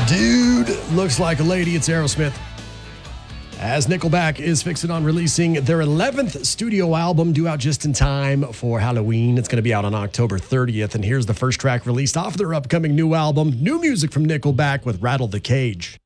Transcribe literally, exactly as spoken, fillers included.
Dude looks like a lady. It's Aerosmith. As Nickelback is fixing on releasing their eleventh studio album, due out just in time for Halloween. It's going to be out on October thirtieth. And here's the first track released off their upcoming new album, new music from Nickelback with Rattle the Cage.